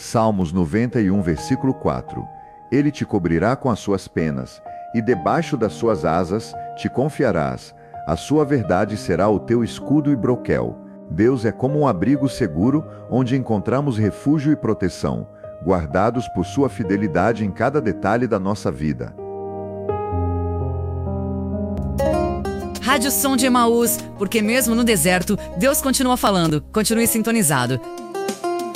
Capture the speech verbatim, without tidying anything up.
Salmos noventa e um, versículo quatro. Ele te cobrirá com as suas penas, e debaixo das suas asas te confiarás. A sua verdade será o teu escudo e broquel. Deus é como um abrigo seguro, onde encontramos refúgio e proteção, guardados por sua fidelidade em cada detalhe da nossa vida. Rádio Som de Emaús, porque mesmo no deserto, Deus continua falando. Continue sintonizado.